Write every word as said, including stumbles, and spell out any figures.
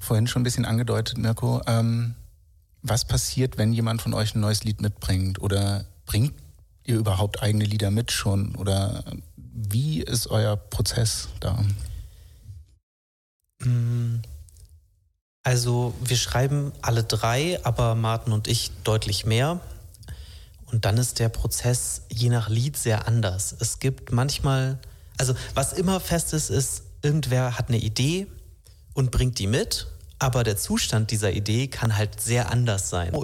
vorhin schon ein bisschen angedeutet, Mirko. Ähm, was passiert, wenn jemand von euch ein neues Lied mitbringt? Oder bringt ihr überhaupt eigene Lieder mit schon? Oder wie ist euer Prozess da? Also wir schreiben alle drei, aber Martin und ich deutlich mehr. Und dann ist der Prozess je nach Lied sehr anders. Es gibt manchmal, also was immer fest ist, ist, irgendwer hat eine Idee und bringt die mit, aber der Zustand dieser Idee kann halt sehr anders sein.